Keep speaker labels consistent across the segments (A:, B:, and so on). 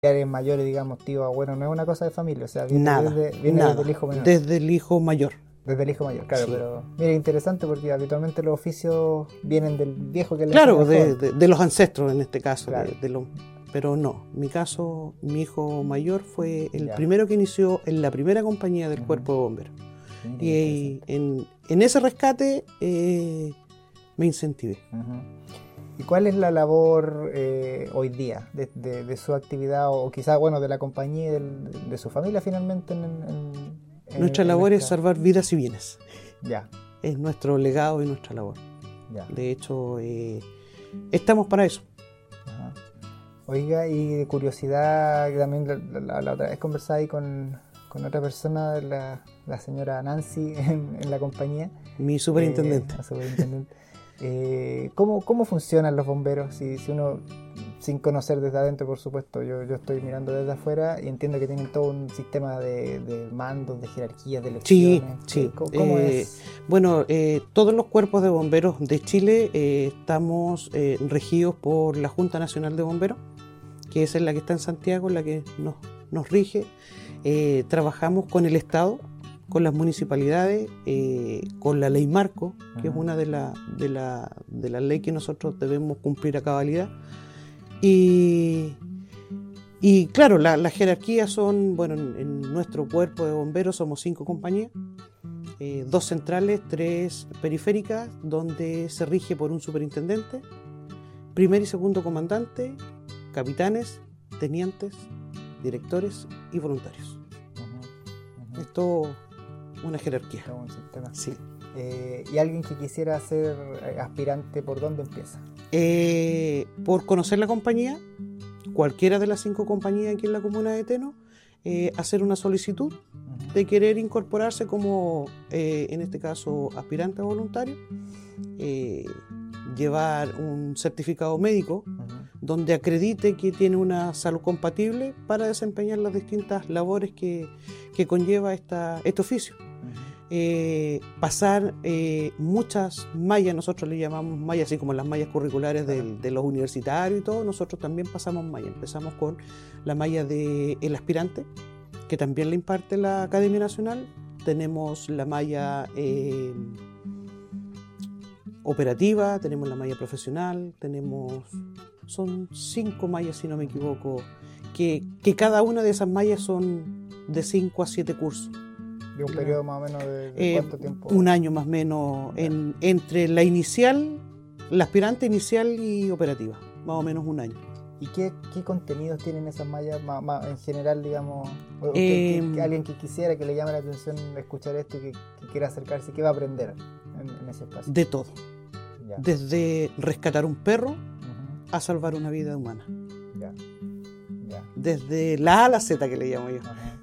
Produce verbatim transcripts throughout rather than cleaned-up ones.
A: mayores, digamos, tío, abuelo, no es una cosa de familia, o sea, viene,
B: Nada,
A: desde, viene
B: nada,
A: desde el hijo menor.
B: desde el hijo mayor.
A: Desde el hijo mayor, claro,
B: Sí.
A: pero mira, interesante porque habitualmente los oficios vienen del viejo que le
B: Claro,
A: enseña al
B: de,
A: joven.
B: de, de los ancestros en este caso,
A: Claro.
B: de, de los, pero no, en mi caso, mi hijo mayor fue el
A: Ya.
B: primero que inició en la primera compañía del
A: Ujú.
B: Cuerpo de Bomberos.
A: Mira,
B: Y
A: interesante.
B: en, en ese rescate eh, me incentivé.
A: Ujú. ¿Y cuál es la labor eh, hoy día de, de- de su actividad o quizás, bueno, de la compañía y del- de su familia finalmente en, en- en-
B: Nuestra
A: en
B: labor es
A: esta-
B: salvar vidas y bienes.
A: Ya,
B: Es nuestro legado y nuestra labor.
A: ya.
B: De hecho, eh, estamos para eso.
A: Ajá. Oiga, y de curiosidad, que también la, la- la otra vez conversaba ahí con, con otra persona, la, la señora Nancy en, en la compañía.
B: Mi superintendente.
A: Eh, la superintendente. Eh, ¿cómo, ¿Cómo funcionan los bomberos? Si, si uno, sin conocer desde adentro, por supuesto, yo, yo estoy mirando desde afuera y entiendo que tienen todo un sistema de, de mandos, de jerarquías, de
B: Sí,
A: lecciones.
B: sí.
A: ¿Cómo, cómo
B: Eh,
A: es?
B: Bueno, eh, todos los cuerpos de bomberos de Chile eh, estamos eh, regidos por la Junta Nacional de Bomberos, que es la que está en Santiago, la que nos, nos rige. Eh, trabajamos con el Estado, con las municipalidades, eh, con la ley marco, que es
A: Ajá.
B: una de las de la, de la ley que nosotros debemos cumplir a cabalidad. Y, y claro, la- las jerarquías son, bueno, en, en nuestro cuerpo de bomberos somos cinco compañías, eh, dos centrales, tres periféricas, donde se rige por un superintendente, primer y segundo comandante, capitanes, tenientes, directores y voluntarios.
A: Ujú, ujú.
B: Esto una jerarquía.
A: Todo un sistema.
B: Sí.
A: Eh, y alguien que quisiera ser eh, aspirante, ¿por dónde empieza?
B: Eh, por conocer la compañía, cualquiera de las cinco compañías aquí en la comuna de Teno, eh, hacer una solicitud
A: Ujú.
B: de querer incorporarse como, eh, en este caso, aspirante o voluntario, eh, llevar un certificado médico
A: Ujú.
B: donde acredite que tiene una salud compatible para desempeñar las distintas labores que, que conlleva esta, este oficio.
A: Ujú.
B: Eh, pasar eh, muchas mallas, nosotros le llamamos mallas, así como las mallas curriculares de, de los universitarios y todo, nosotros también pasamos mallas. Empezamos con la malla del aspirante, que también le imparte la Academia Nacional. Tenemos la malla eh, operativa, tenemos la malla profesional, tenemos, son cinco mallas si no me equivoco, que, que cada una de esas mallas son de cinco a siete cursos.
A: De un periodo más o menos de, de
B: Eh,
A: cuánto tiempo.
B: un año más o menos en, entre la inicial, la aspirante inicial y operativa, más o menos un año.
A: ¿Y qué, qué contenidos tienen esas mallas ma- ma- en general, digamos? O- o que-
B: Eh,
A: que- que alguien que quisiera, que le llame la atención escuchar esto y que, que quiera acercarse, ¿qué va a aprender en, en ese espacio?
B: De todo,
A: Ya.
B: desde rescatar un perro
A: Ujú.
B: a salvar una vida humana,
A: Ya. Ya.
B: desde la A a la Z que le llamo yo.
A: Ajá.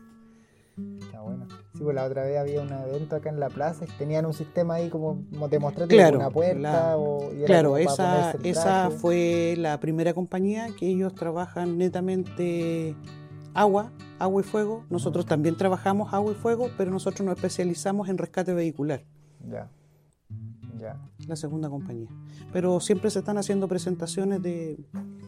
A: Está bueno. Sí, pues la otra vez había un evento acá en la plaza y tenían un sistema ahí como demostrativo,
B: Claro,
A: una puerta
B: la-
A: o y era
B: Claro,
A: como para
B: esa,
A: ponerse el
B: esa
A: traje.
B: fue la primera compañía que ellos trabajan netamente agua, agua y fuego. Nosotros también trabajamos agua y fuego, pero nosotros nos especializamos en rescate vehicular,
A: Ya. Ya.
B: la segunda compañía. Pero siempre se están haciendo presentaciones de...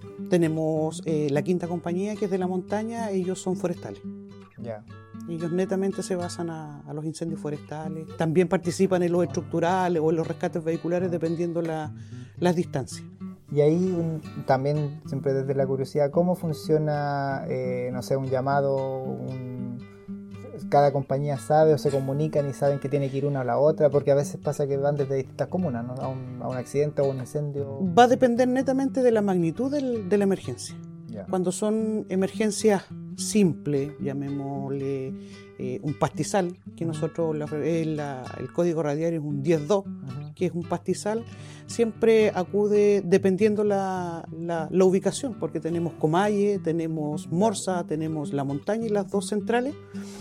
B: Tenemos eh, la quinta compañía, que es de la montaña, ellos son forestales.
A: Ya.
B: Ellos netamente se basan a, a los incendios forestales. También participan en los estructurales o en los rescates vehiculares, dependiendo la, las distancias.
A: Y ahí un- también, siempre desde la curiosidad, ¿cómo funciona, eh, no sé, un llamado? Un, cada compañía sabe o se comunican y saben que tiene que ir una a la otra, porque a veces pasa que van desde distintas comunas, ¿no? A un, a un accidente o un incendio.
B: Va a depender netamente de la magnitud del- de la emergencia.
A: Ya.
B: Cuando son emergencias simples, llamémosle eh, un pastizal, que nosotros, la- eh, la- el código radial es un diez dos,
A: Ujú.
B: que es un pastizal, siempre acude dependiendo la, la, la ubicación, porque tenemos Comalle, tenemos Morsa, tenemos la montaña y las dos centrales.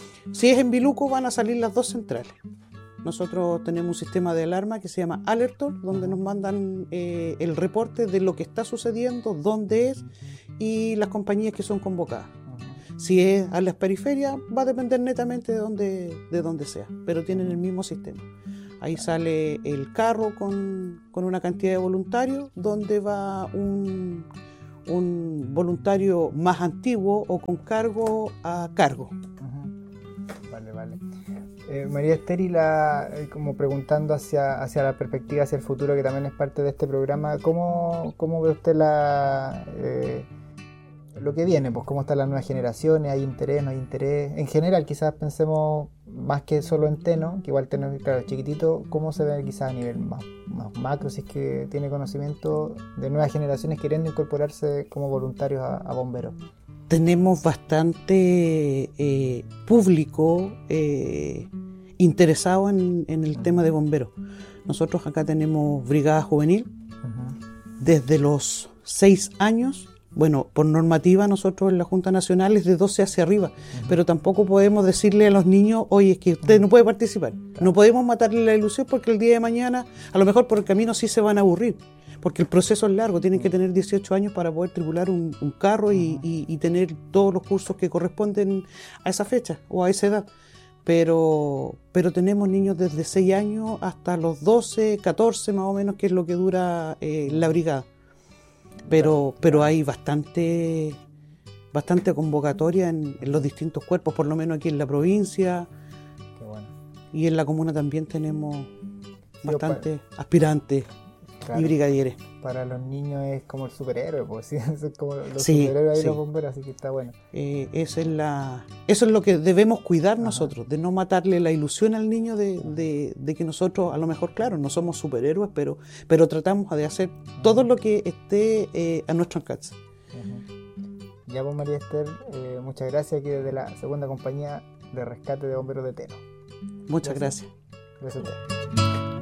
B: Si es en Biluco van a salir las dos centrales. Nosotros tenemos un sistema de alarma que se llama Alertor, donde nos mandan eh, el reporte de lo que está sucediendo, dónde es y las compañías que son convocadas.
A: Ujú.
B: Si es a las periferias, va a depender netamente de dónde, de dónde sea, pero tienen el mismo sistema. Ahí sale el carro con, con una cantidad de voluntarios, donde va un, un voluntario más antiguo o con cargo a cargo.
A: Uh-huh. Vale, vale. Eh, María Esther, y la, eh, como preguntando hacia, hacia la perspectiva, hacia el futuro, que también es parte de este programa, ¿cómo, cómo ve usted la, eh, lo que viene? Pues cómo están las nuevas generaciones, ¿hay interés, no hay interés? En general, quizás pensemos más que solo en Teno, que igual Teno es, claro, chiquitito, ¿cómo se ve quizás a nivel más, más macro, si es que tiene conocimiento de nuevas generaciones queriendo incorporarse como voluntarios a, a bomberos?
B: Tenemos bastante eh, público eh, interesado en, en el uh-huh. tema de bomberos. Nosotros acá tenemos brigada juvenil uh-huh. desde los seis años. Bueno, por normativa nosotros en la Junta Nacional es de doce hacia arriba, uh-huh. pero tampoco podemos decirle a los niños, oye, es que usted uh-huh. no puede participar. Claro. No podemos matarle la ilusión porque el día de mañana, a lo mejor por el camino sí se van a aburrir. Porque el proceso es largo, tienen que tener dieciocho años para poder tripular un, un carro y, y, y tener todos los cursos que corresponden a esa fecha o a esa edad. Pero, pero tenemos niños desde seis años hasta los doce, catorce más o menos, que es lo que dura eh, la brigada. Pero, pero hay bastante, bastante convocatoria en, en los distintos cuerpos, por lo menos aquí en la provincia.
A: Qué bueno.
B: Y en la comuna también tenemos bastantes aspirantes. Claro. Y brigadieres.
A: Para los niños es como el superhéroe, pues, ¿sí? Es como los
B: sí,
A: superhéroes ahí,
B: sí.
A: los bomberos, así que está bueno.
B: Eh, esa es la, eso es lo que debemos cuidar Ajá. nosotros, de no matarle la ilusión al niño de, de, de que nosotros, a lo mejor, claro, no somos superhéroes, pero, pero tratamos de hacer todo lo que esté eh, a nuestro alcance.
A: Uh-huh. Ya, pues, María Esther, eh, muchas gracias aquí desde la segunda compañía de rescate de bomberos de Teno.
B: Muchas gracias.
A: Gracias, gracias a usted.